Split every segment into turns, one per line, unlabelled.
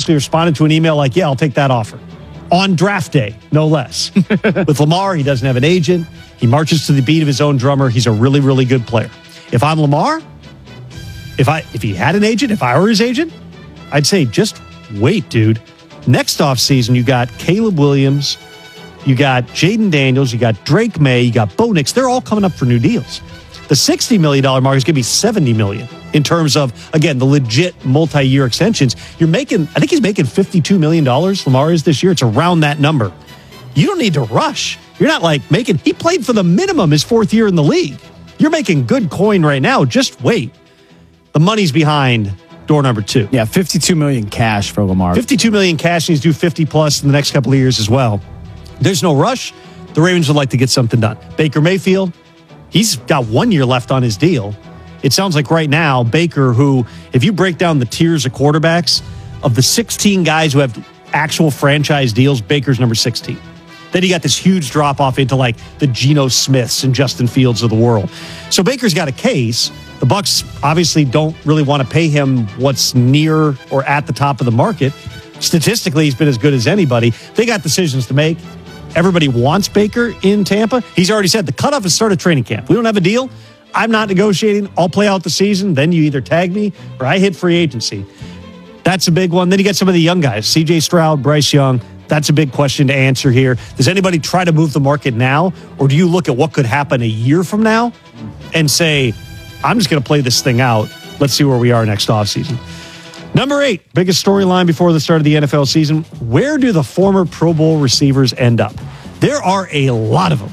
basically responded to an email like, yeah, I'll take that offer. On draft day, no less. With Lamar, he doesn't have an agent. He marches to the beat of his own drummer. He's a really, really good player. If I'm Lamar, if he had an agent, if I were his agent, I'd say just wait, dude. Next offseason, you got Caleb Williams, you got Jaden Daniels, you got Drake May, you got Bo Nix. They're all coming up for new deals. The $60 million mark is going to be $70 million in terms of, again, the legit multi-year extensions. I think he's making $52 million, Lamar is this year. It's around that number. You don't need to rush. You're not he played for the minimum his fourth year in the league. You're making good coin right now. Just wait. The money's behind door number 2.
Yeah, $52 million cash for Lamar.
$52 million cash, and he's due 50 plus in the next couple of years as well. There's no rush. The Ravens would like to get something done. Baker Mayfield, he's got 1 year left on his deal. It sounds like right now, Baker, who, if you break down the tiers of quarterbacks, of the 16 guys who have actual franchise deals, Baker's number 16. Then you got this huge drop-off into the Geno Smiths and Justin Fields of the world. So Baker's got a case. The Bucs obviously don't really want to pay him what's near or at the top of the market. Statistically, he's been as good as anybody. They got decisions to make. Everybody wants Baker in Tampa. He's already said the cutoff is start of training camp. We don't have a deal. I'm not negotiating. I'll play out the season. Then you either tag me or I hit free agency. That's a big one. Then you get some of the young guys, C.J. Stroud, Bryce Young. That's a big question to answer here. Does anybody try to move the market now? Or do you look at what could happen a year from now and say, I'm just going to play this thing out. Let's see where we are next offseason. Number 8, biggest storyline before the start of the NFL season. Where do the former Pro Bowl receivers end up? There are a lot of them.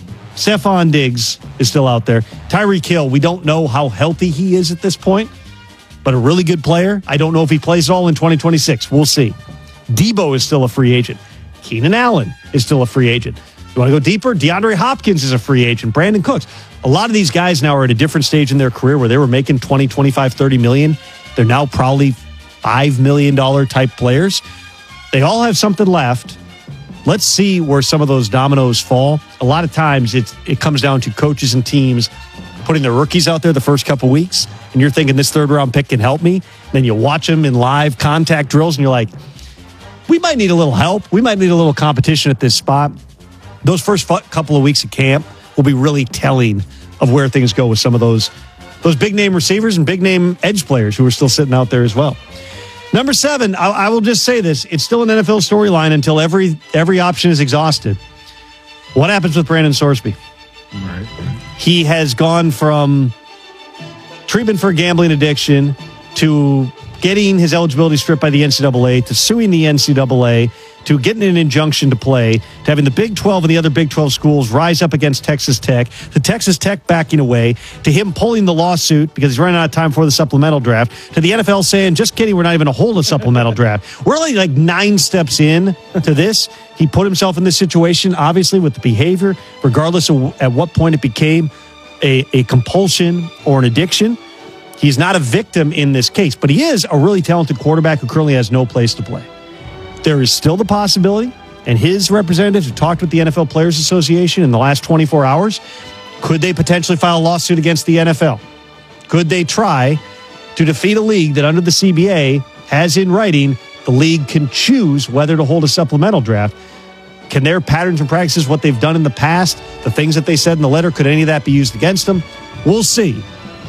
Stephon Diggs is still out there. Tyreek Hill, we don't know how healthy he is at this point, but a really good player. I don't know if he plays all in 2026. We'll see. Debo is still a free agent. Keenan Allen is still a free agent. You want to go deeper? DeAndre Hopkins is a free agent. Brandon Cooks. A lot of these guys now are at a different stage in their career where they were making 20, 25, 30 million. They're now probably $5 million type players. They all have something left. Let's see where some of those dominoes fall. A lot of times it comes down to coaches and teams putting their rookies out there the first couple weeks, and you're thinking this third-round pick can help me. Then you watch them in live contact drills, and you're like, we might need a little help. We might need a little competition at this spot. Those first couple of weeks of camp will be really telling of where things go with some of those big-name receivers and big-name edge players who are still sitting out there as well. Number 7, I will just say this. It's still an NFL storyline until every option is exhausted. What happens with Brandon Sorsby?
Right.
He has gone from treatment for gambling addiction to getting his eligibility stripped by the NCAA to suing the NCAA to getting an injunction to play, to having the Big 12 and the other Big 12 schools rise up against Texas Tech, to Texas Tech backing away, to him pulling the lawsuit because he's running out of time for the supplemental draft, to the NFL saying, just kidding, we're not even going to hold a supplemental draft. We're only 9 steps in to this. He put himself in this situation, obviously, with the behavior, regardless of at what point it became a compulsion or an addiction. He's not a victim in this case, but he is a really talented quarterback who currently has no place to play. There is still the possibility, and his representatives have talked with the NFL Players Association in the last 24 hours. Could they potentially file a lawsuit against the NFL? Could they try to defeat a league that under the CBA has in writing the league can choose whether to hold a supplemental draft? Can their patterns and practices, what they've done in the past, the things that they said in the letter, could any of that be used against them? We'll see.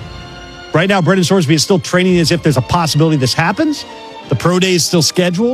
Right now, Brendan Sorsby is still training as if there's a possibility this happens. The pro day is still scheduled.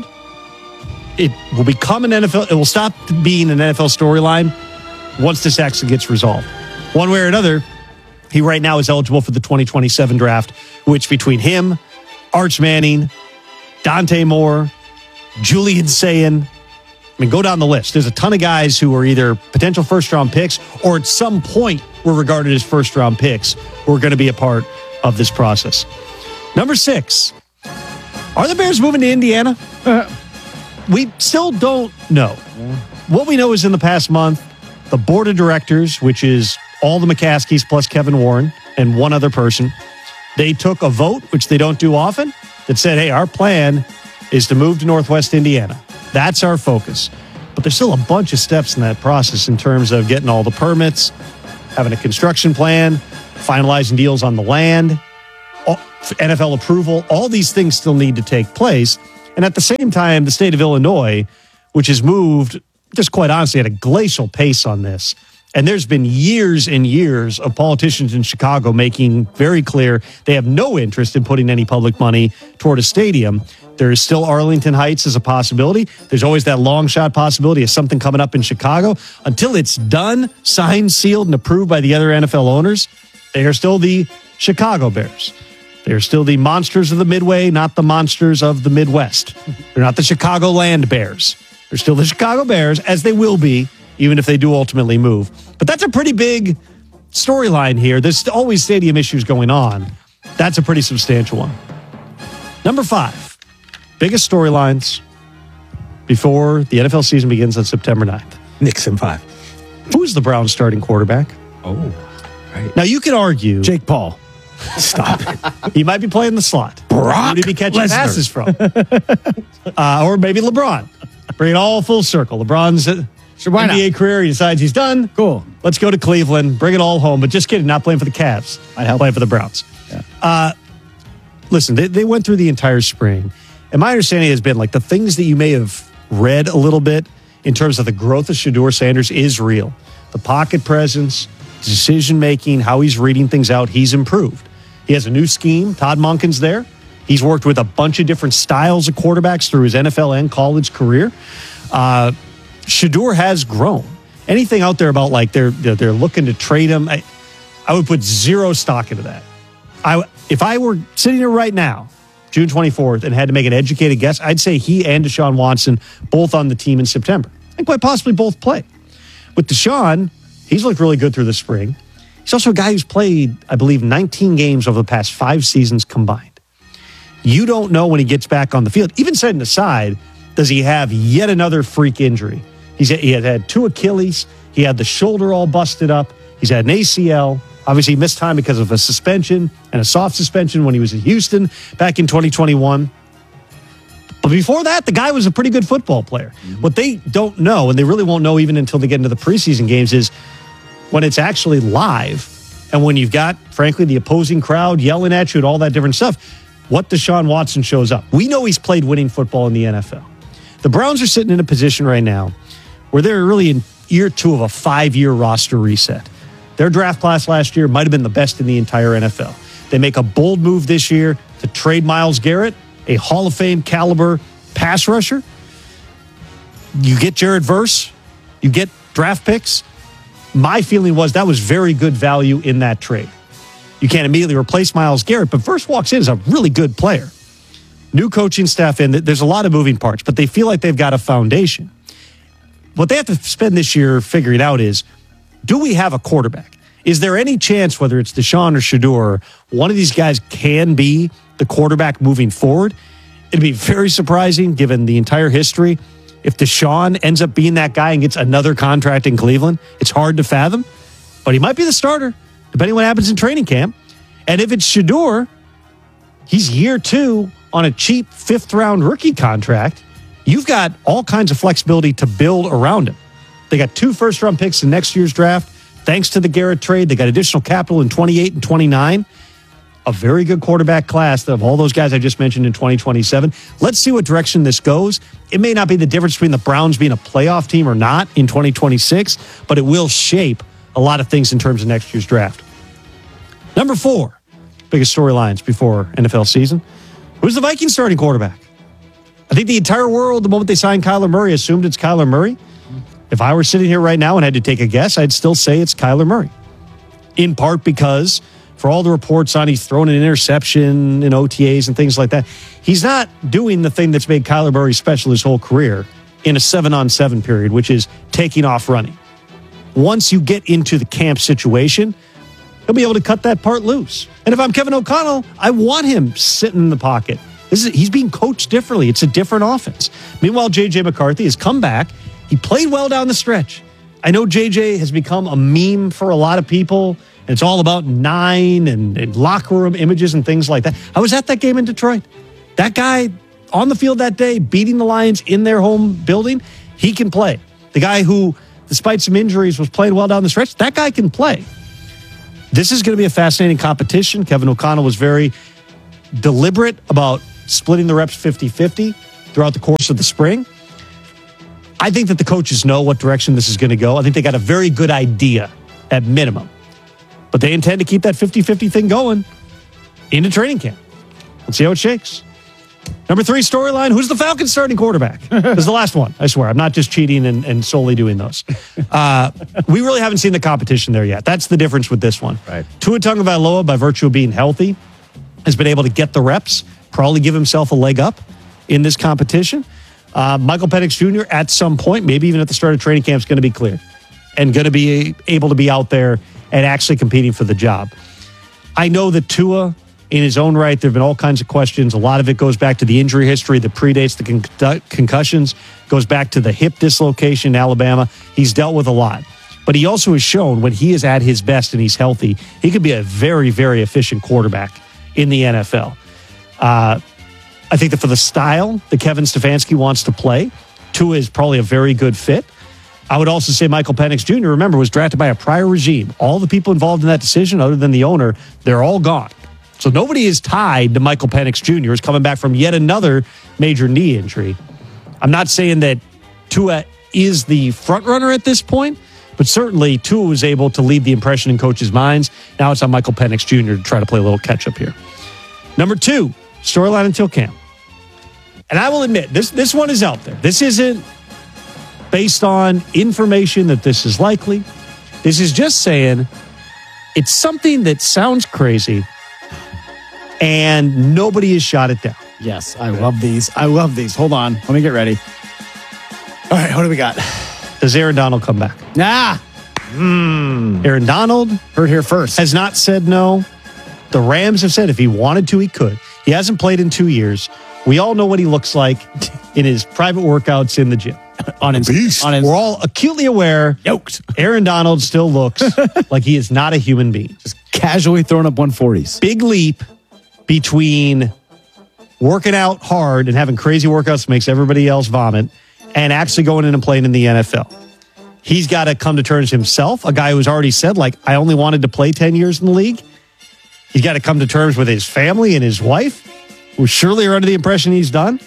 It will become an NFL. It will stop being an NFL storyline once this actually gets resolved. One way or another, he right now is eligible for the 2027 draft, which between him, Arch Manning, Dante Moore, Julian Sayin, go down the list. There's a ton of guys who are either potential first-round picks or at some point were regarded as first-round picks who are going to be a part of this process. Number 6, are the Bears moving to Indiana? We still don't know. What we know is in the past month, the board of directors, which is all the McCaskies plus Kevin Warren and one other person, they took a vote, which they don't do often, that said, hey, our plan is to move to Northwest Indiana. That's our focus. But there's still a bunch of steps in that process in terms of getting all the permits, having a construction plan, finalizing deals on the land, NFL approval. All these things still need to take place. And at the same time, the state of Illinois, which has moved, just quite honestly, at a glacial pace on this. And there's been years and years of politicians in Chicago making very clear they have no interest in putting any public money toward a stadium. There is still Arlington Heights as a possibility. There's always that long shot possibility of something coming up in Chicago. Until it's done, signed, sealed, and approved by the other NFL owners, they are still the Chicago Bears. They're still the monsters of the Midway, not the monsters of the Midwest. They're not the Chicagoland Bears. They're still the Chicago Bears, as they will be, even if they do ultimately move. But that's a pretty big storyline here. There's always stadium issues going on. That's a pretty substantial one. Number 5, biggest storylines before the NFL season begins on September 9th.
Nixon 5.
Who's the Browns starting quarterback?
Oh, right.
Now, you could argue
Jake Paul.
Stop it.
he might be playing the slot.
Brock
Who would he be catching
Lesnar.
passes from? Or maybe LeBron. Bring it all full circle. LeBron's
why
NBA career, he decides he's done.
Cool.
Let's go to Cleveland. Bring it all home. But just kidding, not playing for the Cavs.
Might help.
Playing for the Browns.
Yeah.
Listen, they went through the entire spring. And my understanding has been like the things that you may have read a little bit in terms of the growth of Shedeur Sanders is real. The pocket presence, decision making, how he's reading things out, he's improved. He has a new scheme. Todd Monken's there. He's worked with a bunch of different styles of quarterbacks through his NFL and college career. Shedeur has grown. Anything out there about like they're looking to trade him, I would put zero stock into that. If I were sitting here right now, June 24th, and had to make an educated guess, I'd say he and Deshaun Watson both on the team in September, and quite possibly both play. With Deshaun, he's looked really good through the spring. He's also a guy who's played, I believe, 19 games over the past 5 seasons combined. You don't know when he gets back on the field. Even setting aside, does he have yet another freak injury? He had 2 Achilles. He had the shoulder all busted up. He's had an ACL. Obviously, he missed time because of a suspension and a soft suspension when he was in Houston back in 2021. But before that, the guy was a pretty good football player. Mm-hmm. What they don't know, and they really won't know even until they get into the preseason games, is when it's actually live and when you've got, frankly, the opposing crowd yelling at you and all that different stuff, what Deshaun Watson shows up. We know he's played winning football in the NFL. The Browns are sitting in a position right now where they're really in year 2 of a 5-year roster reset. Their draft class last year might have been the best in the entire NFL. They make a bold move this year to trade Myles Garrett, a Hall of Fame caliber pass rusher. You get Jared Verse, you get draft picks. My feeling was that was very good value in that trade. You can't immediately replace Myles Garrett, but Verse walks in as a really good player. New coaching staff in, there's a lot of moving parts, but they feel like they've got a foundation. What they have to spend this year figuring out is, do we have a quarterback? Is there any chance, whether it's Deshaun or Shedeur, one of these guys can be the quarterback moving forward? It'd be very surprising, given the entire history, if Deshaun ends up being that guy and gets another contract in Cleveland. It's hard to fathom, but he might be the starter, depending on what happens in training camp. And if it's Shedeur, he's year 2 on a cheap 5th-round rookie contract. You've got all kinds of flexibility to build around him. They got 2 first-round picks in next year's draft. Thanks to the Garrett trade, they got additional capital in 28 and 29. A very good quarterback class of all those guys I just mentioned in 2027. Let's see what direction this goes. It may not be the difference between the Browns being a playoff team or not in 2026, but it will shape a lot of things in terms of next year's draft. Number 4, biggest storylines before NFL season. Who's the Vikings starting quarterback? I think the entire world, the moment they signed Kyler Murray, assumed it's Kyler Murray. If I were sitting here right now and had to take a guess, I'd still say it's Kyler Murray. In part because for all the reports on he's thrown an interception in OTAs and things like that, he's not doing the thing that's made Kyler Murray special his whole career in a 7-on-7 period, which is taking off running. Once you get into the camp situation, he'll be able to cut that part loose. And if I'm Kevin O'Connell, I want him sitting in the pocket. He's being coached differently. It's a different offense. Meanwhile, J.J. McCarthy has come back. He played well down the stretch. I know J.J. has become a meme for a lot of people. And it's all about 9 and locker room images and things like that. I was at that game in Detroit. That guy on the field that day, beating the Lions in their home building, he can play. The guy who, despite some injuries, was playing well down the stretch, that guy can play. This is going to be a fascinating competition. Kevin O'Connell was very deliberate about splitting the reps 50-50. throughout the course of the spring. I think that the coaches know what direction this is going to go. I think they got a very good idea at minimum. But they intend to keep that 50-50 thing going into training camp. Let's see how it shakes. Number 3 storyline, who's the Falcons starting quarterback? This is the last one, I swear. I'm not just cheating and solely doing those. We really haven't seen the competition there yet. That's the difference with this one.
Right.
Tua Tagovailoa, by virtue of being healthy, has been able to get the reps, probably give himself a leg up in this competition. Michael Penix Jr. at some point, maybe even at the start of training camp, is going to be cleared and going to be able to be out there and actually competing for the job. I know that Tua, in his own right, there have been all kinds of questions. A lot of it goes back to the injury history that predates the concussions, goes back to the hip dislocation in Alabama. He's dealt with a lot. But he also has shown when he is at his best and he's healthy, he could be a very, very efficient quarterback in the NFL. I think that for the style that Kevin Stefanski wants to play, Tua is probably a very good fit. I would also say Michael Penix Jr., remember, was drafted by a prior regime. All the people involved in that decision, other than the owner, they're all gone. So nobody is tied to Michael Penix Jr. Is coming back from yet another major knee injury. I'm not saying that Tua is the front runner at this point, but certainly Tua was able to leave the impression in coaches' minds. Now it's on Michael Penix Jr. to try to play a little catch-up here. Number 2, storyline until camp. And I will admit, this one is out there. This isn't based on information that this is likely. This is just saying it's something that sounds crazy and nobody has shot it down.
Yes, I love these. I love these. Hold on. Let me get ready. All right, what do we got?
Does Aaron Donald come back?
Nah.
Aaron Donald
Heard here first.
has not said no. The Rams have said if he wanted to, he could. He hasn't played in 2 years. We all know what he looks like in his private workouts in the gym. We're all acutely aware.
Yoked.
Aaron Donald still looks like he is not a human being.
Just casually throwing up 140s.
Big leap between working out hard and having crazy workouts that makes everybody else vomit and actually going in and playing in the NFL. He's got to come to terms himself, a guy who's already said, like, I only wanted to play 10 years in the league. He's got to come to terms with his family and his wife, who surely are under the impression he's done.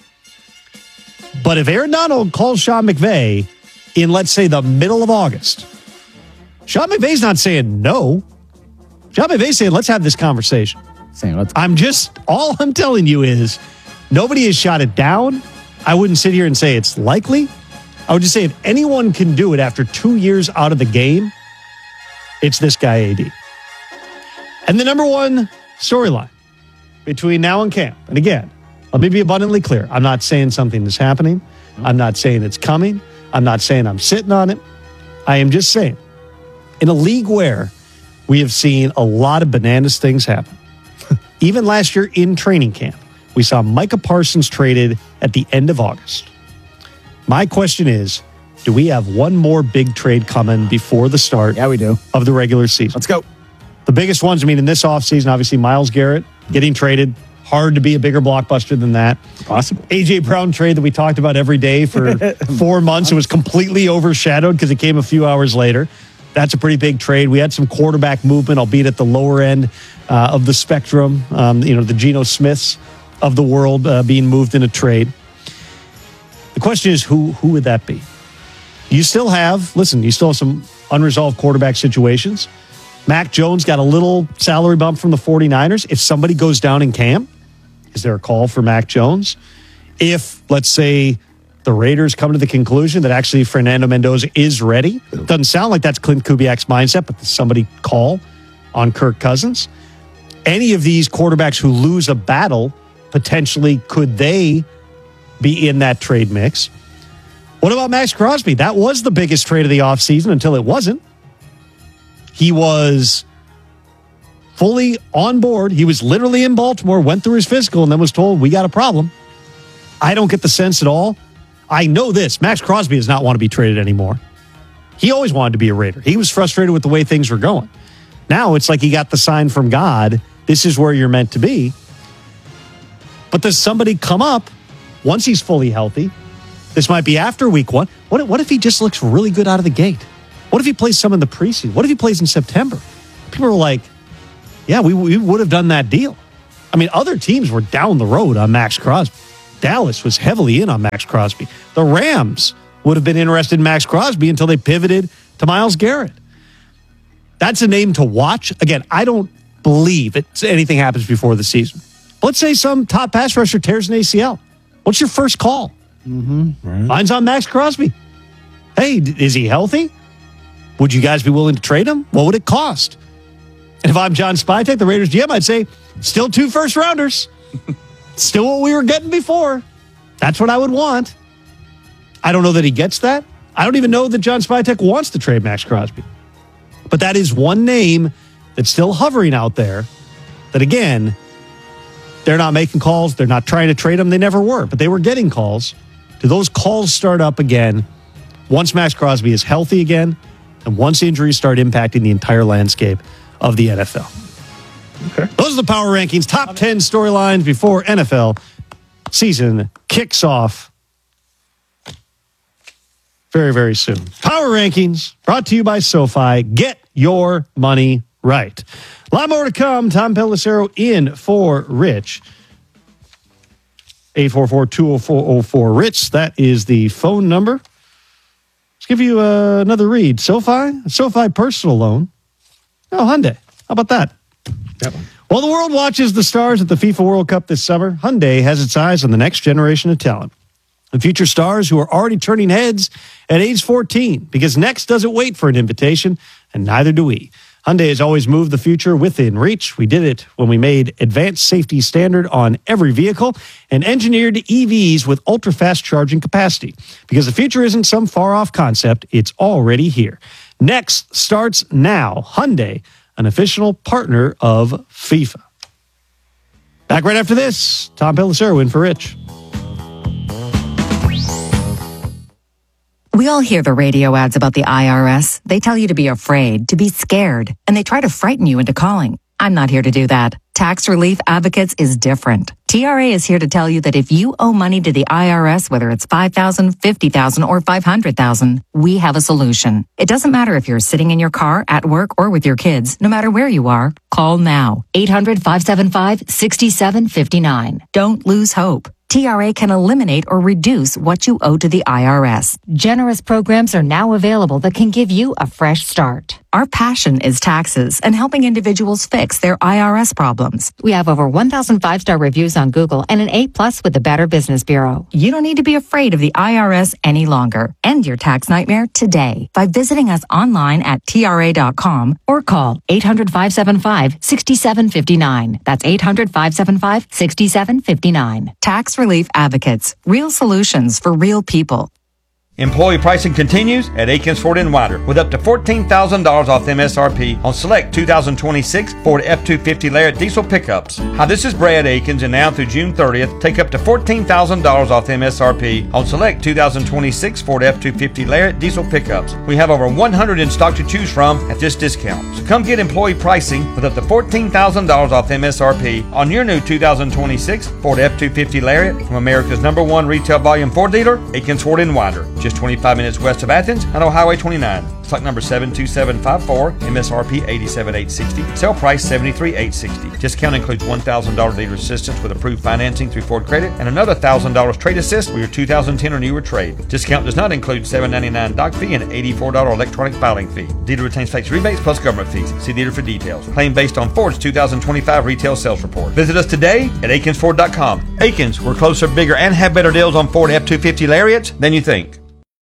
But if Aaron Donald calls Sean McVay in, let's say, the middle of August, Sean McVay's not saying no. Sean McVay's saying, let's have this conversation. All I'm telling you is nobody has shot it down. I wouldn't sit here and say it's likely. I would just say if anyone can do it after 2 years out of the game, it's this guy, AD. And the number 1 storyline between now and camp, and again, let me be abundantly clear. I'm not saying something is happening. I'm not saying it's coming. I'm not saying I'm sitting on it. I am just saying, in a league where we have seen a lot of bananas things happen, even last year in training camp, we saw Micah Parsons traded at the end of August. My question is, do we have one more big trade coming before the start
Yeah, we do.
of the regular season?
Let's go.
The biggest ones, in this offseason, obviously Myles Garrett getting traded. Hard to be a bigger blockbuster than that.
Possible.
A.J. Brown trade that we talked about every day for 4 months. It was completely overshadowed because it came a few hours later. That's a pretty big trade. We had some quarterback movement, albeit at the lower end of the spectrum. The Geno Smiths of the world being moved in a trade. The question is, who would that be? You still have some unresolved quarterback situations. Mac Jones got a little salary bump from the 49ers. If somebody goes down in camp, is there a call for Mac Jones? If, let's say, the Raiders come to the conclusion that actually Fernando Mendoza is ready, doesn't sound like that's Clint Kubiak's mindset, but does somebody call on Kirk Cousins? Any of these quarterbacks who lose a battle, potentially, could they be in that trade mix? What about Max Crosby? That was the biggest trade of the offseason until it wasn't. He was fully on board. He was literally in Baltimore, went through his physical, and then was told, we got a problem. I don't get the sense at all. I know this. Max Crosby does not want to be traded anymore. He always wanted to be a Raider. He was frustrated with the way things were going. Now it's like he got the sign from God. This is where you're meant to be. But does somebody come up once he's fully healthy? This might be after week 1. What if he just looks really good out of the gate? What if he plays some in the preseason? What if he plays in September? People are like, yeah, we would have done that deal. Other teams were down the road on Max Crosby. Dallas was heavily in on Max Crosby. The Rams would have been interested in Max Crosby until they pivoted to Myles Garrett. That's a name to watch. Again, I don't believe anything happens before the season. Let's say some top pass rusher tears an ACL. What's your first call?
Right.
Mine's on Max Crosby. Hey, is he healthy? Would you guys be willing to trade him? What would it cost? And if I'm John Spytek, the Raiders GM, I'd say, still 2 first-rounders. Still what we were getting before. That's what I would want. I don't know that he gets that. I don't even know that John Spytek wants to trade Max Crosby. But that is one name that's still hovering out there that, again, they're not making calls. They're not trying to trade him. They never were, but they were getting calls. Do those calls start up again once Max Crosby is healthy again and once injuries start impacting the entire landscape of the NFL?
Okay.
Those are the power rankings, top 10 storylines before NFL season kicks off very, very soon. Power rankings brought to you by SoFi. Get your money right. A lot more to come. Tom Pelissero in for Rich. 844-204-04-RICH. That is the phone number. Let's give you another read. SoFi personal loan. Oh, Hyundai. How about that?
That one.
While the world watches the stars at the FIFA World Cup this summer, Hyundai has its eyes on the next generation of talent. The future stars who are already turning heads at age 14, because next doesn't wait for an invitation, and neither do we. Hyundai has always moved the future within reach. We did it when we made advanced safety standard on every vehicle and engineered EVs with ultra-fast charging capacity. Because the future isn't some far-off concept, it's already here. Next starts now. Hyundai, an official partner of FIFA. Back right after this. Tom Pelissero in for Rich.
We all hear the radio ads about the IRS. They tell you to be afraid, to be scared, and they try to frighten you into calling. I'm not here to do that. Tax Relief Advocates is different. TRA is here to tell you that if you owe money to the IRS, whether it's $5,000, $50,000, or $500,000, we have a solution. It doesn't matter if you're sitting in your car, at work, or with your kids. No matter where you are, call now. 800-575-6759. Don't lose hope. TRA can eliminate or reduce what you owe to the IRS. Generous programs are now available that can give you a fresh start. Our passion is taxes and helping individuals fix their IRS problems. We have over 1,000 5-star reviews on Google and an A+ with the Better Business Bureau. You don't need to be afraid of the IRS any longer. End your tax nightmare today by visiting us online at TRA.com or call 800-575-6759. That's 800-575-6759. Tax Relief Advocates. Real solutions for real people.
Employee pricing continues at Aikens Ford & Winder with up to $14,000 off MSRP on select 2026 Ford F-250 Lariat diesel pickups. Hi, this is Brad Aikens, and now through June 30th, take up to $14,000 off MSRP on select 2026 Ford F-250 Lariat diesel pickups. We have over 100 in stock to choose from at this discount. So come get employee pricing with up to $14,000 off MSRP on your new 2026 Ford F-250 Lariat from America's #1 retail volume Ford dealer, Aikens Ford & Winder. Just 25 minutes west of Athens and on Highway 29. Stock number 72754, MSRP $87,860, sale price $73,860. Discount includes $1,000 dealer assistance with approved financing through Ford Credit and another $1,000 trade assist with your 2010 or newer trade. Discount does not include $7.99 doc fee and $84 electronic filing fee. Dealer retains tax rebates plus government fees. See dealer for details. Claim based on Ford's 2025 retail sales report. Visit us today at AkinsFord.com. Akins, we're closer, bigger, and have better deals on Ford F-250 Lariats than you think.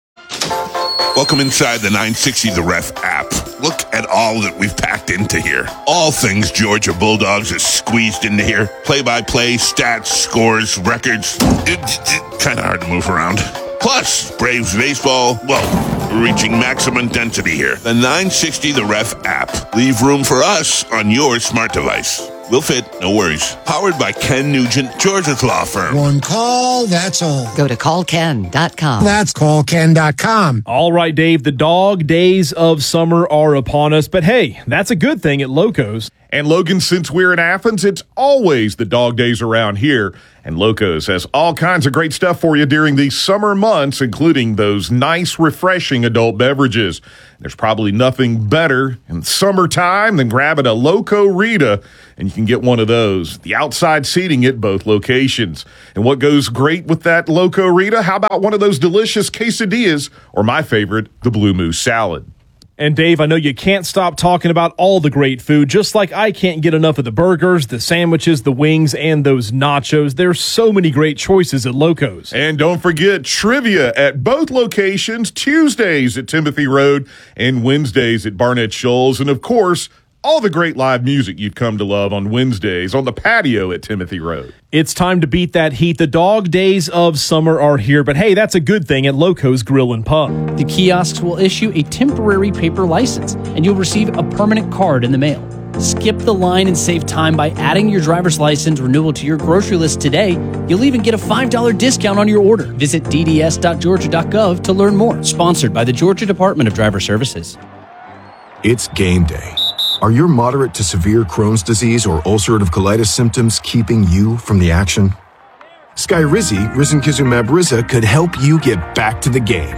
Welcome inside the 960 The Ref app. Look at all that we've packed into here. All things Georgia Bulldogs is squeezed into here. Play-by-play, stats, scores, records. It's kind of hard to move around. Plus, Braves baseball, well, we're reaching maximum density here. The 960 The Ref app. Leave room for us on your smart device. We'll fit, no worries. Powered by Ken Nugent, Georgia's law firm.
One call, that's all.
Go to callken.com.
That's callken.com.
All right, Dave, the dog days of summer are upon us, but hey, that's a good thing at Loco's.
And Logan, since we're in Athens, it's always the dog days around here. And Locos has all kinds of great stuff for you during these summer months, including those nice, refreshing adult beverages. There's probably nothing better in summertime than grabbing a Loco Rita, and you can get one of those. The outside seating at both locations. And what goes great with that Loco Rita? How about one of those delicious quesadillas, or my favorite, the Blue Moose salad?
And Dave, I know you can't stop talking about all the great food, just like I can't get enough of the burgers, the sandwiches, the wings, and those nachos. There's so many great choices at Locos.
And don't forget trivia at both locations, Tuesdays at Timothy Road and Wednesdays at Barnett Shoals. And, of course, all the great live music you've come to love on Wednesdays on the patio at Timothy Road.
It's time to beat that heat. The dog days of summer are here, but hey, that's a good thing at Locos Grill and Pub.
The kiosks will issue a temporary paper license, and you'll receive a permanent card in the mail. Skip the line and save time by adding your driver's license renewal to your grocery list today. You'll even get a $5 discount on your order. Visit dds.georgia.gov to learn more. Sponsored by the Georgia Department of Driver Services.
It's game day. Are your moderate to severe Crohn's disease or ulcerative colitis symptoms keeping you from the action? Skyrizi, risankizumab Riza, could help you get back to the game.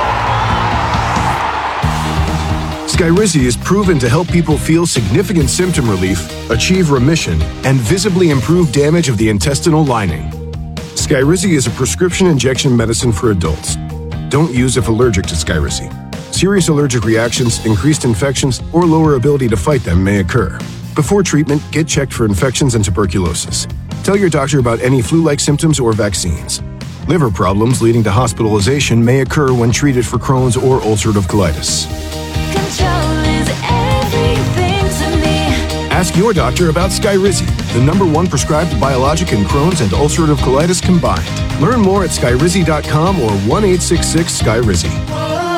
Skyrizi is proven to help people feel significant symptom relief, achieve remission, and visibly improve damage of the intestinal lining. Skyrizi is a prescription injection medicine for adults. Don't use if allergic to Skyrizi. Serious allergic reactions, increased infections, or lower ability to fight them may occur. Before treatment, get checked for infections and tuberculosis. Tell your doctor about any flu-like symptoms or vaccines. Liver problems leading to hospitalization may occur when treated for Crohn's or ulcerative colitis.
Control is everything to me.
Ask your doctor about Skyrizi, the #1 prescribed biologic in Crohn's and ulcerative colitis combined. Learn more at skyrizi.com or 1-866-SKYRIZI.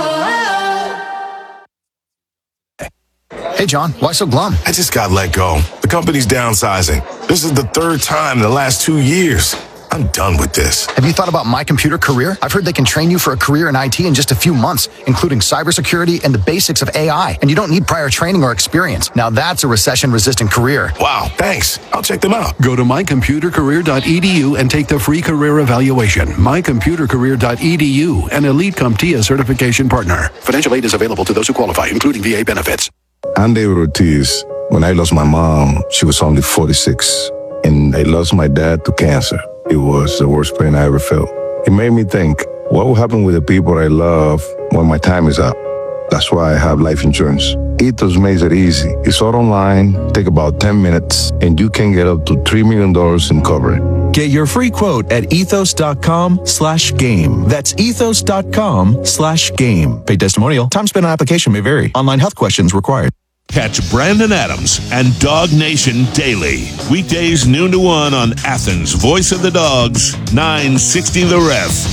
Hey, John, why so glum?
I just got let go. The company's downsizing. This is the third time in the last 2 years. I'm done with this.
Have you thought about My Computer Career? I've heard they can train you for a career in IT in just a few months, including cybersecurity and the basics of AI. And you don't need prior training or experience. Now that's a recession-resistant career.
Wow, thanks. I'll check them out.
Go to mycomputercareer.edu and take the free career evaluation. Mycomputercareer.edu, an Elite CompTIA certification partner. Financial aid is available to those who qualify, including VA benefits.
I'm David Ortiz. When I lost my mom, she was only 46. And I lost my dad to cancer. It was the worst pain I ever felt. It made me think, what will happen with the people I love when my time is up? That's why I have life insurance. Ethos makes it easy. It's all online, take about 10 minutes, and you can get up to $3 million in coverage.
Get your free quote at ethos.com/game. That's ethos.com/game. Paid testimonial. Time spent on application may vary. Online health questions required.
Catch Brandon Adams and Dog Nation daily. Weekdays noon to 1 on Athens' Voice of the Dogs, 960 The Ref.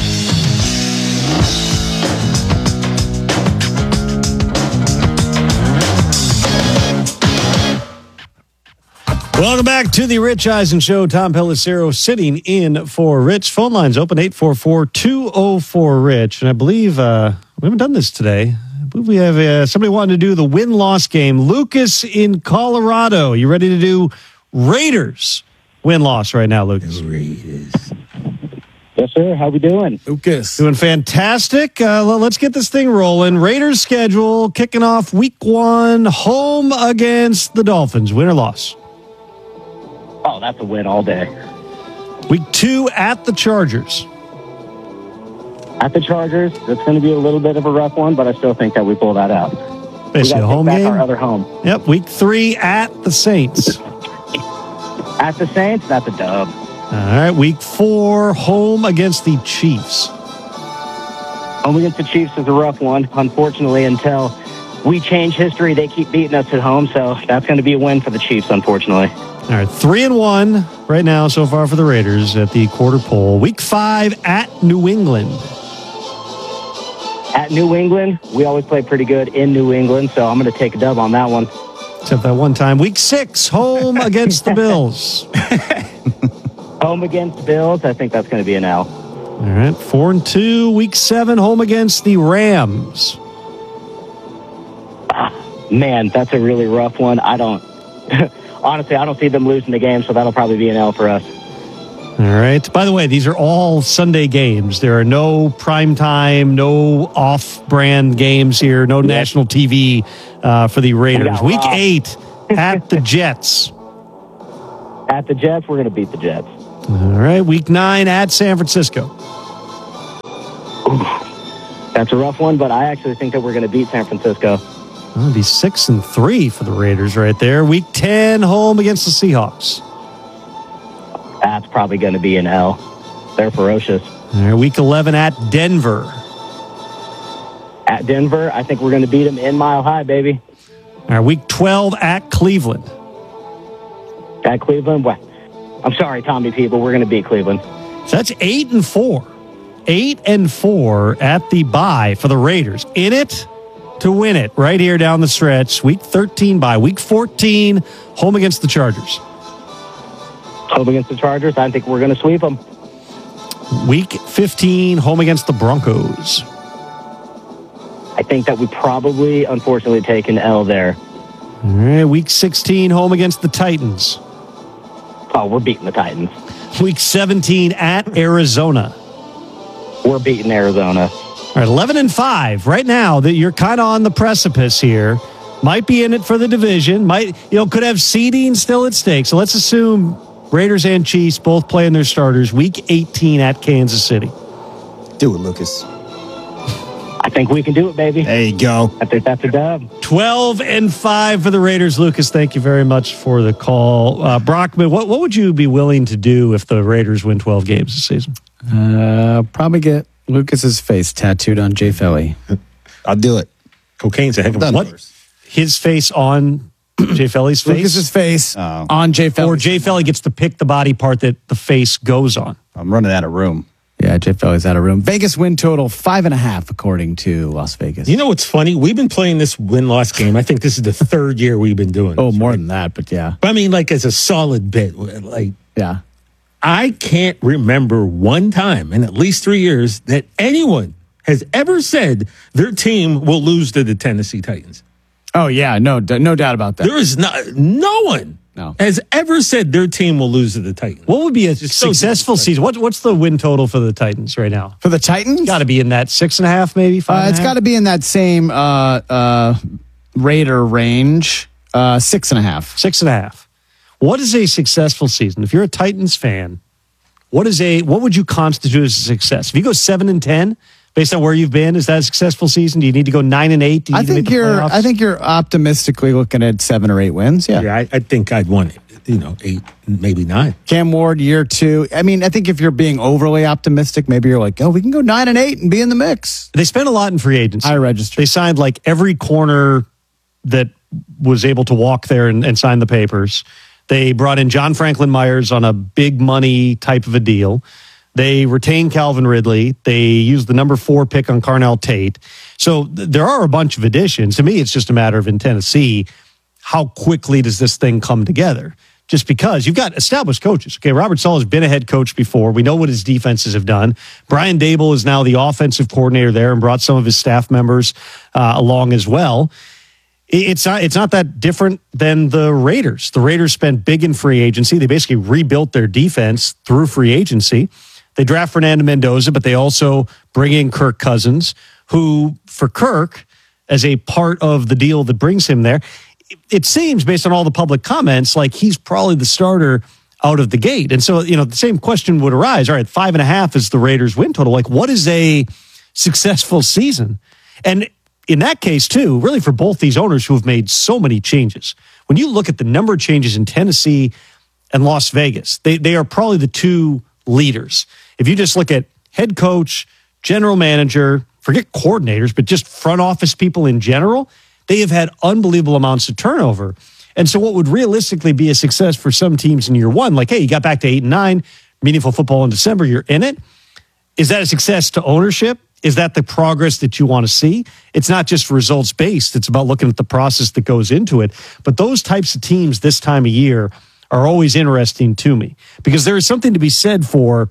Welcome back to the Rich Eisen Show. Tom Pellicero sitting in for Rich. Phone lines open 844-204-RICH. And I believe we haven't done this today. I believe we have somebody wanting to do the win-loss game. Lucas in Colorado. You ready to do Raiders win-loss right now, Lucas?
Raiders. Yes, sir. How we doing?
Lucas.
Doing fantastic. Let's get this thing rolling. Raiders schedule kicking off week 1, home against the Dolphins. Win or loss?
Oh, that's a win all day.
Week 2 at the Chargers.
At the Chargers, that's going to be a little bit of a rough one, but I still think that we pull that out.
Basically a home game.
Our other home.
Yep, week 3 at the Saints.
At the Saints, that's a dub.
All right, week 4, home against the Chiefs.
Home against the Chiefs is a rough one. Unfortunately, until we change history, they keep beating us at home, so that's going to be a win for the Chiefs, unfortunately.
All right, 3-1 right now so far for the Raiders at the quarter pole. Week 5 at New England.
At New England, we always play pretty good in New England, so I'm going to take a dub on that one.
Except that one time. Week 6, home against the Bills.
Home against Bills, I think that's going to be an L.
All right, 4-2. Week 7, home against the Rams.
Man, that's a really rough one. honestly, I don't see them losing the game, so that'll probably be an L for us.
All right. By the way, these are all Sunday games. There are no primetime, no off-brand games here, no national TV for the Raiders. Week 8 at the Jets.
At the Jets, we're going to beat the Jets.
All right. Week 9 at San Francisco.
That's a rough one, but I actually think that we're going to beat San Francisco.
That'll be 6-3 for the Raiders right there. Week 10, home against the Seahawks.
That's probably going to be an L. They're ferocious.
All right, week 11 at Denver.
At Denver, I think we're going to beat them in Mile High, baby.
All right, week 12 at Cleveland.
At Cleveland? Well, I'm sorry, Tommy P, but we're going to beat Cleveland.
So that's 8-4. 8-4 at the bye for the Raiders. In it to win it right here down the stretch. Week 13 bye. Week 14, home against the Chargers.
Home against the Chargers, I think we're going to sweep them.
Week 15, home against the Broncos.
I think that we probably, unfortunately, take an L there.
All right, week 16, home against the Titans.
Oh, we're beating the Titans.
Week 17 at Arizona.
We're beating Arizona.
All right, 11-5. Right now, that you're kind of on the precipice here. Might be in it for the division. Could have seeding still at stake. So let's assume Raiders and Chiefs both playing their starters. Week 18 at Kansas City.
Do it, Lucas.
I think we can do it, baby.
There you go.
That's a dub.
12-5 for the Raiders. Lucas, thank you very much for the call. Brockman, what would you be willing to do if the Raiders win 12 games this season?
Probably get Lucas's face tattooed on Jay Felly.
I'll do it. Cocaine's a heck of a
what? His face on Jay Felly's face?
Lucas's face on Jay Felly.
Or Jay Felly gets to pick the body part that the face goes on.
I'm running out of room. Yeah, Jay Felly's out of room. Vegas win total 5.5 according to Las Vegas.
You know what's funny? We've been playing this win-loss game. I think this is the third year we've been doing
this. More than that, but yeah.
But I mean, like, as a solid bit.
Yeah.
I can't remember one time in at least 3 years that anyone has ever said their team will lose to the Tennessee Titans.
Oh, yeah. No doubt about that.
There is no one has ever said their team will lose to the Titans.
What would be a successful season? What's the win total for the Titans right now?
For the Titans?
Got to be in that 6.5, maybe 5.
It's got to be in that same Raider range, 6.5.
6.5. What is a successful season? If you're a Titans fan, what would you constitute as a success? If you go 7-10, based on where you've been, is that a successful season? Do you need to go 9-8? Do you
I think you're optimistically looking at 7 or 8 wins. Yeah,
I think I'd want 8, maybe 9.
Cam Ward, year 2. I mean, I think if you're being overly optimistic, maybe you're like, we can go 9-8 and be in the mix.
They spent a lot in free agency.
High register.
They signed like every corner that was able to walk there and sign the papers. They brought in John Franklin Myers on a big money type of a deal. They retained Calvin Ridley. They used the number 4 pick on Carnell Tate. So there are a bunch of additions. To me, it's just a matter of in Tennessee, how quickly does this thing come together? Just because you've got established coaches. Okay, Robert Saleh has been a head coach before. We know what his defenses have done. Brian Dable is now the offensive coordinator there and brought some of his staff members along as well. It's not that different than the Raiders. The Raiders spent big in free agency. They basically rebuilt their defense through free agency. They draft Fernando Mendoza, but they also bring in Kirk Cousins, who, for Kirk, as a part of the deal that brings him there, it seems, based on all the public comments, like he's probably the starter out of the gate. And so, the same question would arise. All right, 5.5 is the Raiders' win total. Like, what is a successful season? And in that case, too, really for both these owners who have made so many changes, when you look at the number of changes in Tennessee and Las Vegas, they are probably the two leaders. If you just look at head coach, general manager, forget coordinators, but just front office people in general, they have had unbelievable amounts of turnover. And so what would realistically be a success for some teams in year one, like, hey, you got back to 8-9, meaningful football in December, you're in it. Is that a success to ownership? Is that the progress that you want to see? It's not just results based. It's about looking at the process that goes into it. But those types of teams this time of year are always interesting to me because there is something to be said for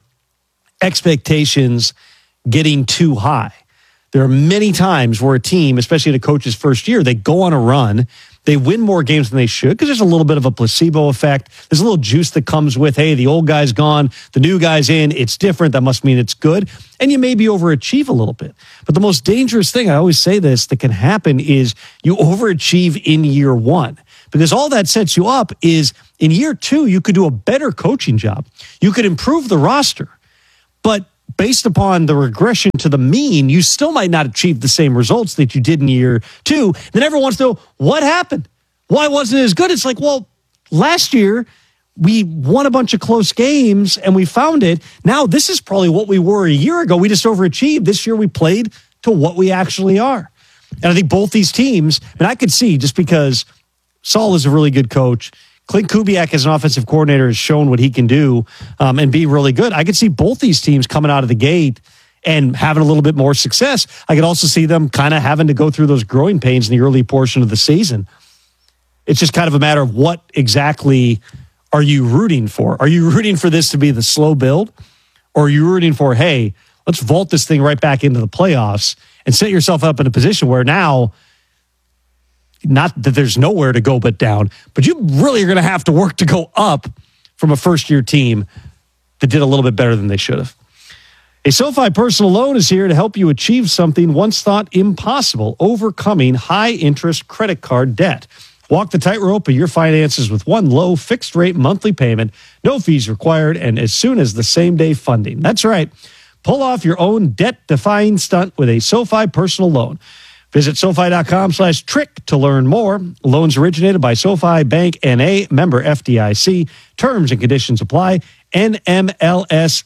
expectations getting too high. There are many times where a team, especially in a coach's first year, they go on a run they win more games than they should because there's a little bit of a placebo effect. There's a little juice that comes with, hey, the old guy's gone, the new guy's in, it's different. That must mean it's good. And you maybe overachieve a little bit. But the most dangerous thing, I always say this, that can happen is you overachieve in year one. Because all that sets you up is in year two, you could do a better coaching job. You could improve the roster. But based upon the regression to the mean, you still might not achieve the same results that you did in year two. Then everyone wants to know, what happened? Why wasn't it as good? It's like, well, last year we won a bunch of close games and we found it. Now this is probably what we were a year ago. We just overachieved. This year we played to what we actually are. And I think both these teams, and I could see just because Saul is a really good coach, Clint Kubiak as an offensive coordinator has shown what he can do and be really good. I could see both these teams coming out of the gate and having a little bit more success. I could also see them kind of having to go through those growing pains in the early portion of the season. It's just kind of a matter of what exactly are you rooting for? Are you rooting for this to be the slow build? Or are you rooting for, hey, let's vault this thing right back into the playoffs and set yourself up in a position where now, not that there's nowhere to go but down, but you really are going to have to work to go up from a first-year team that did a little bit better than they should have. A SoFi personal loan is here to help you achieve something once thought impossible, overcoming high-interest credit card debt. Walk the tightrope of your finances with one low fixed-rate monthly payment, no fees required, and as soon as the same-day funding. That's right. Pull off your own debt-defying stunt with a SoFi personal loan. Visit SoFi.com/trick to learn more. Loans originated by SoFi Bank N.A., member FDIC. Terms and conditions apply. NMLS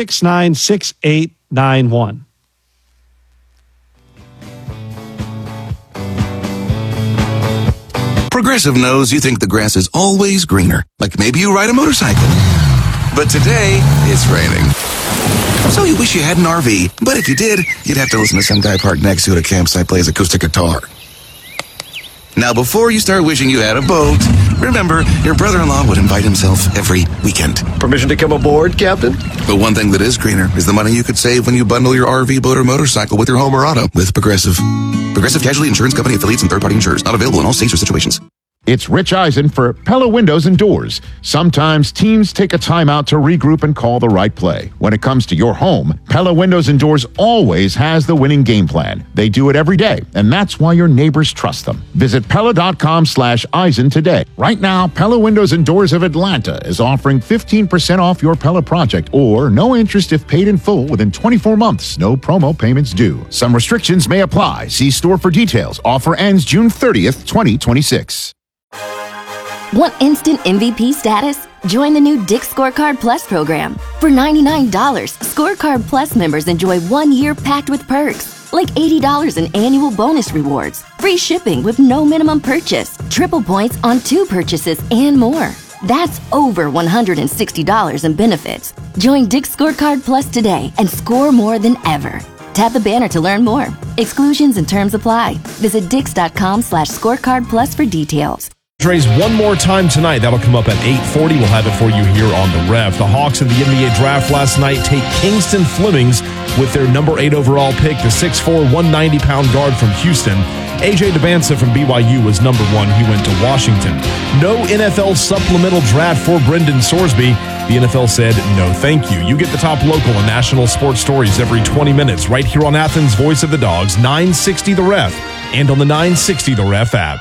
696891.
Progressive knows you think the grass is always greener. Like maybe you ride a motorcycle. But today, it's raining. So you wish you had an RV, but if you did, you'd have to listen to some guy parked next to you at a campsite plays acoustic guitar. Now, before you start wishing you had a boat, remember, your brother-in-law would invite himself every weekend.
Permission to come aboard, Captain?
But one thing that is greener is the money you could save when you bundle your RV, boat, or motorcycle with your home or auto with Progressive. Progressive Casualty Insurance Company affiliates and third-party insurers. Not available in all states or situations.
It's Rich Eisen for Pella Windows and Doors. Sometimes teams take a timeout to regroup and call the right play. When it comes to your home, Pella Windows and Doors always has the winning game plan. They do it every day, and that's why your neighbors trust them. Visit Pella.com/Eisen today. Right now, Pella Windows and Doors of Atlanta is offering 15% off your Pella project or no interest if paid in full within 24 months. No promo payments due. Some restrictions may apply. See store for details. Offer ends June 30th, 2026.
Want instant MVP status? Join the new Dick's Scorecard Plus program. For $99, Scorecard Plus members enjoy 1 year packed with perks, like $80 in annual bonus rewards, free shipping with no minimum purchase, triple points on 2 purchases, and more. That's over $160 in benefits. Join Dick's Scorecard Plus today and score more than ever. Tap the banner to learn more. Exclusions and terms apply. Visit Dix.com/scorecard plus for details.
Raise one more time tonight. That'll come up at 8:40. We'll have it for you here on the Ref. The Hawks in the NBA draft last night take Kingston Flemings with their number 8 overall pick, the 6'4", 190-pound guard from Houston. AJ Debinsa from BYU was number 1. He went to Washington. No NFL supplemental draft for Brendan Sorsby. The NFL said, no thank you. You get the top local and national sports stories every 20 minutes right here on Athens' Voice of the Dogs, 960 The Ref, and on the 960 The Ref app.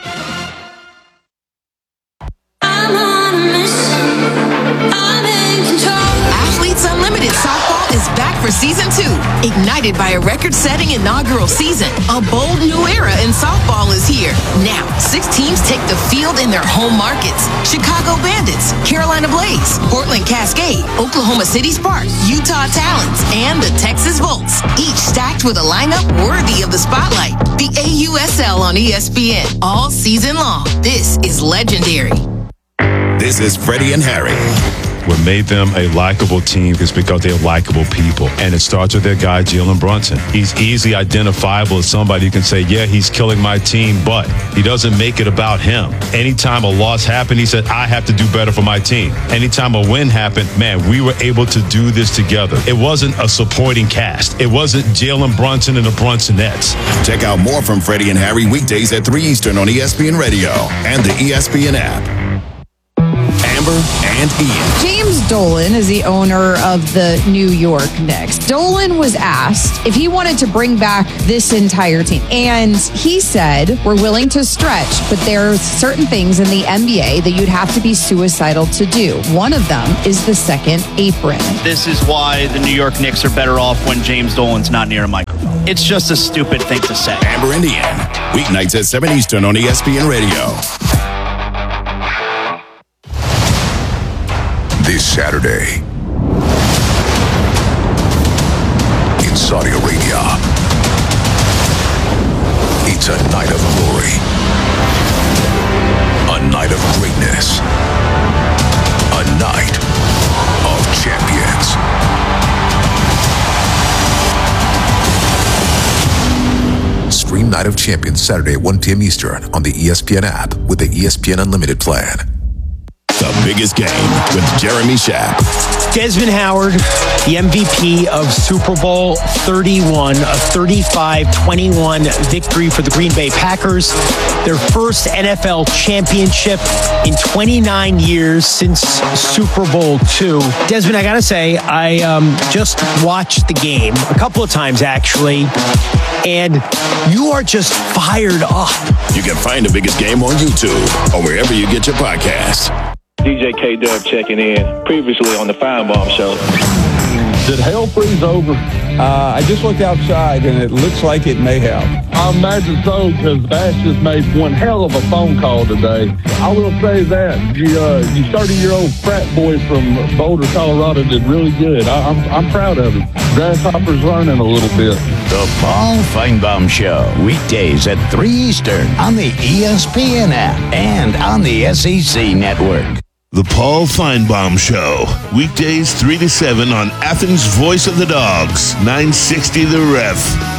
Athletes Unlimited Softball is back for season 2. Ignited by a record-setting inaugural season, a bold new era in softball is here. Now, 6 teams take the field in their home markets. Chicago Bandits, Carolina Blaze, Portland Cascade, Oklahoma City Sparks, Utah Talons, and the Texas Volts. Each stacked with a lineup worthy of the spotlight. The AUSL on ESPN all season long. This is legendary.
This is Freddie and Harry.
what made them a likable team is because they're likable people. And it starts with their guy, Jalen Brunson. He's easily identifiable as somebody who can say, yeah, he's killing my team, but he doesn't make it about him. Anytime a loss happened, he said, I have to do better for my team. Anytime a win happened, man, we were able to do this together. It wasn't a supporting cast. It wasn't Jalen Brunson and the Brunsonettes.
Check out more from Freddie and Harry weekdays at 3 Eastern on ESPN Radio and the ESPN app. Amber and Ian.
James Dolan is the owner of the New York Knicks. Dolan was asked if he wanted to bring back this entire team. And he said, we're willing to stretch, but there are certain things in the NBA that you'd have to be suicidal to do. One of them is the second apron.
This is why the New York Knicks are better off when James Dolan's not near a microphone. It's just a stupid thing to say.
Amber and Ian. Weeknights at 7 Eastern on ESPN Radio.
This Saturday, in Saudi Arabia, it's a night of glory, a night of greatness, a night of champions. Stream Night of Champions Saturday at 1 p.m. Eastern on the ESPN app with the ESPN Unlimited plan.
The biggest game with Jeremy Schaap.
Desmond Howard, the MVP of Super Bowl 31, a 35-21 victory for the Green Bay Packers. Their first NFL championship in 29 years since Super Bowl II. Desmond, I got to say, I just watched the game a couple of times, actually, and you are just fired up.
You can find the biggest game on YouTube or wherever you get your podcasts.
DJ K-Dub checking in, previously on the Feinbaum Show.
Did hell freeze over? I just looked outside, and it looks like it may have. I imagine so, because Bash just made one hell of a phone call today. I will say that you 30-year-old frat boy from Boulder, Colorado did really good. I'm proud of him. Grasshopper's learning a little bit.
The Paul Feinbaum Show, weekdays at 3 Eastern on the ESPN app and on the SEC Network.
The Paul Feinbaum Show, weekdays 3 to 7 on Athens' Voice of the Dogs, 960 The Ref.